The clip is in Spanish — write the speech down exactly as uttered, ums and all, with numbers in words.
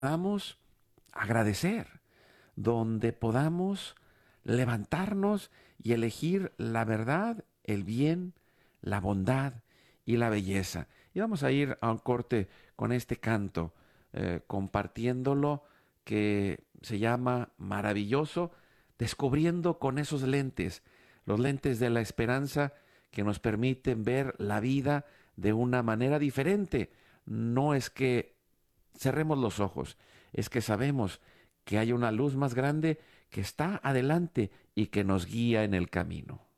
podamos agradecer, donde podamos levantarnos y elegir la verdad, el bien, la bondad y la belleza. Y vamos a ir a un corte con este canto, eh, compartiéndolo, que se llama Maravilloso, descubriendo con esos lentes, los lentes de la esperanza que nos permiten ver la vida de una manera diferente. No es que cerremos los ojos, es que sabemos que hay una luz más grande que está adelante y que nos guía en el camino.